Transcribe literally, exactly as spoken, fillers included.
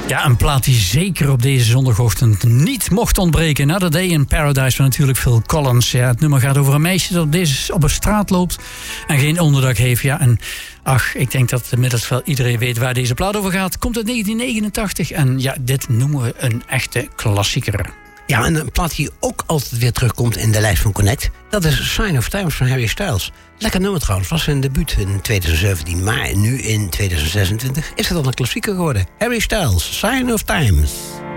Ja, een plaat die zeker op deze zondagochtend niet mocht ontbreken. Another Day in Paradise van natuurlijk Phil Collins. Ja, het nummer gaat over een meisje dat op, deze, op een straat loopt en geen onderdak heeft. Ja, en ach, ik denk dat inmiddels wel iedereen weet waar deze plaat over gaat. Komt uit negentien negenentachtig en ja, dit noemen we een echte klassieker. Ja, en een plaat die ook altijd weer terugkomt in de lijst van Connect, dat is Sign of Times van Harry Styles. Lekker nummer trouwens, was zijn debuut in twintig zeventien, maar nu in twintig zesentwintig is het al een klassieker geworden. Harry Styles, Sign of Times.